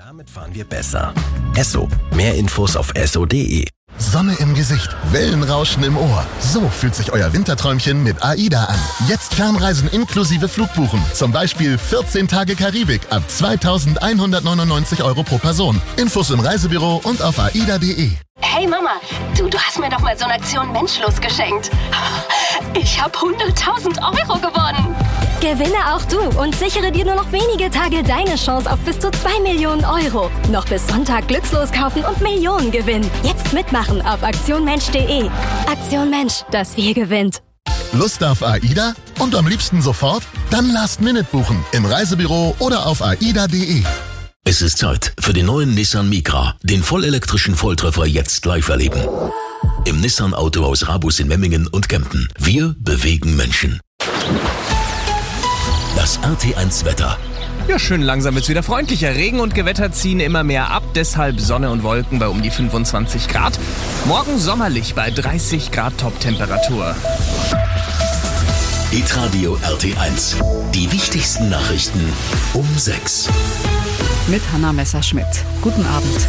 Damit fahren wir besser. Esso. Mehr Infos auf esso.de. Sonne im Gesicht, Wellenrauschen im Ohr. So fühlt sich euer Winterträumchen mit AIDA an. Jetzt Fernreisen inklusive Flugbuchen. Zum Beispiel 14 Tage Karibik ab 2.199 € pro Person. Infos im Reisebüro und auf aida.de. Hey Mama, du hast mir doch mal so eine Aktion Menschlos geschenkt. Ich habe 100.000 € gewonnen. Gewinne auch du und sichere dir nur noch wenige Tage deine Chance auf bis zu 2 Millionen €. Noch bis Sonntag glückslos kaufen und Millionen gewinnen. Jetzt mitmachen auf aktionmensch.de. Aktion Mensch, das Wir gewinnt. Lust auf AIDA? Und am liebsten sofort? Dann Last Minute buchen im Reisebüro oder auf aida.de. Es ist Zeit für den neuen Nissan Micra, den vollelektrischen Volltreffer jetzt live erleben. Im Nissan Autohaus Rabus in Memmingen und Kempten. Wir bewegen Menschen. Das RT1-Wetter. Ja, schön langsam wird's wieder freundlicher. Regen und Gewitter ziehen immer mehr ab, deshalb Sonne und Wolken bei um die 25 Grad. Morgen sommerlich bei 30 Grad Top-Temperatur. Hitradio RT1. Die wichtigsten Nachrichten um 6. Mit Hanna Messerschmidt. Guten Abend.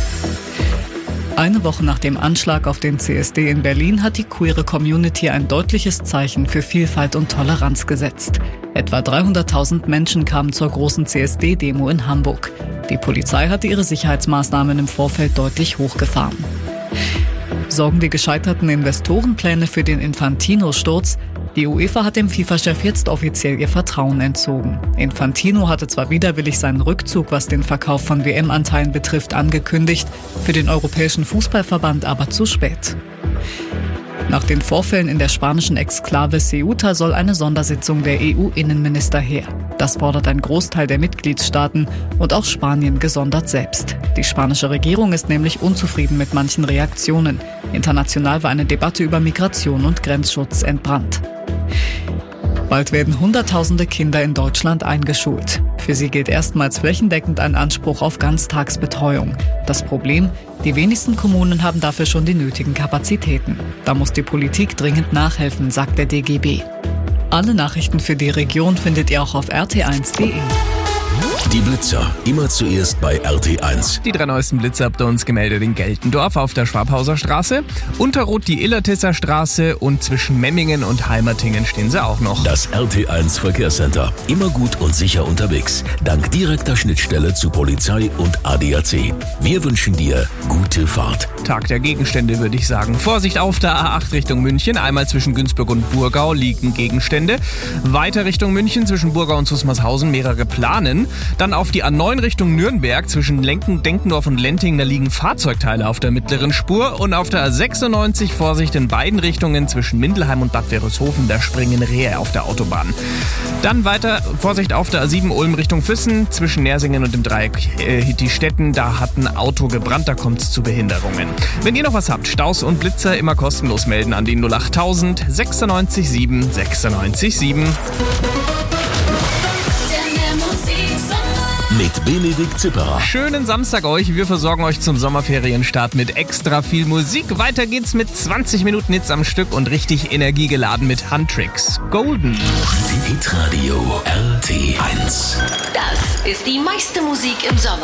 Eine Woche nach dem Anschlag auf den CSD in Berlin hat die queere Community ein deutliches Zeichen für Vielfalt und Toleranz gesetzt. Etwa 300.000 Menschen kamen zur großen CSD-Demo in Hamburg. Die Polizei hatte ihre Sicherheitsmaßnahmen im Vorfeld deutlich hochgefahren. Sorgen die gescheiterten Investorenpläne für den Infantino-Sturz? Die UEFA hat dem FIFA-Chef jetzt offiziell ihr Vertrauen entzogen. Infantino hatte zwar widerwillig seinen Rückzug, was den Verkauf von WM-Anteilen betrifft, angekündigt, für den Europäischen Fußballverband aber zu spät. Nach den Vorfällen in der spanischen Exklave Ceuta soll eine Sondersitzung der EU-Innenminister her. Das fordert ein Großteil der Mitgliedstaaten und auch Spanien gesondert selbst. Die spanische Regierung ist nämlich unzufrieden mit manchen Reaktionen. International war eine Debatte über Migration und Grenzschutz entbrannt. Bald werden Hunderttausende Kinder in Deutschland eingeschult. Für sie gilt erstmals flächendeckend ein Anspruch auf Ganztagsbetreuung. Das Problem? Die wenigsten Kommunen haben dafür schon die nötigen Kapazitäten. Da muss die Politik dringend nachhelfen, sagt der DGB. Alle Nachrichten für die Region findet ihr auch auf rt1.de. Die Blitzer, immer zuerst bei RT1. Die 3 neuesten Blitzer habt ihr uns gemeldet in Geltendorf auf der Schwabhauser Straße, Unterroth die Illertisser Straße und zwischen Memmingen und Heimertingen stehen sie auch noch. Das RT1 Verkehrscenter, immer gut und sicher unterwegs, dank direkter Schnittstelle zu Polizei und ADAC. Wir wünschen dir gute Fahrt. Tag der Gegenstände, würde ich sagen. Vorsicht auf der A8 Richtung München, einmal zwischen Günzburg und Burgau liegen Gegenstände. Weiter Richtung München zwischen Burgau und Susmarshausen mehrere planen. Dann auf die A9 Richtung Nürnberg zwischen Denkendorf und Lentingen, da liegen Fahrzeugteile auf der mittleren Spur. Und auf der A96 Vorsicht in beiden Richtungen zwischen Mindelheim und Bad Wörishofen, da springen Rehe auf der Autobahn. Dann weiter Vorsicht auf der A7 Ulm Richtung Füssen zwischen Nersingen und dem Dreieck Hitti-Stetten, da hat ein Auto gebrannt, da kommt es zu Behinderungen. Wenn ihr noch was habt, Staus und Blitzer immer kostenlos melden an die 08000 96 7 96 7. Mit Benedikt Zipperer. Schönen Samstag euch. Wir versorgen euch zum Sommerferienstart mit extra viel Musik. Weiter geht's mit 20 Minuten Hits am Stück und richtig energiegeladen mit Huntrix. Golden. Hitradio RT1. Das ist die meiste Musik im Sommer.